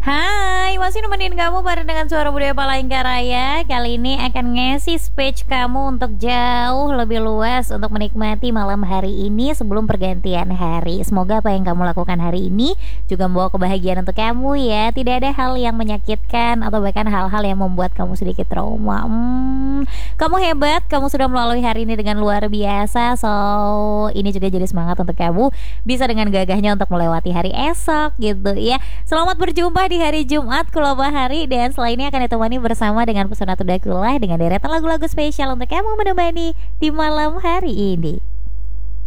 Hai, masih nemenin kamu bareng dengan Suara Budaya Palangkaraya. Kali ini akan ngasih speech kamu untuk jauh lebih luas untuk menikmati malam hari ini sebelum pergantian hari. Semoga apa yang kamu lakukan hari ini juga membawa kebahagiaan untuk kamu ya. Tidak ada hal yang menyakitkan atau bahkan hal-hal yang membuat kamu sedikit trauma. Kamu hebat, kamu sudah melalui hari ini dengan luar biasa. So, ini juga jadi semangat untuk kamu bisa dengan gagahnya untuk melewati hari esok gitu ya. Selamat berjumpa di hari Jumat Kula Bahari, dan setelah ini akan ditemani bersama dengan Pesona Tudakulah dengan deretan lagu-lagu spesial untuk kamu menemani di malam hari ini.